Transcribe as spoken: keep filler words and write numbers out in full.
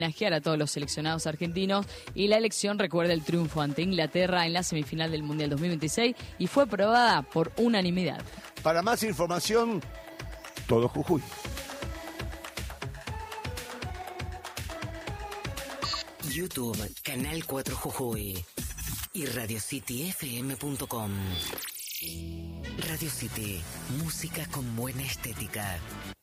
homenajear a todos los seleccionados argentinos y la elección recuerda el triunfo ante Inglaterra en la semifinal del Mundial dos mil veintiséis y fue aprobada por unanimidad. Para más información, todo Jujuy. YouTube, Canal cuatro Jujuy y radio city f m punto com. Radio City, música con buena estética.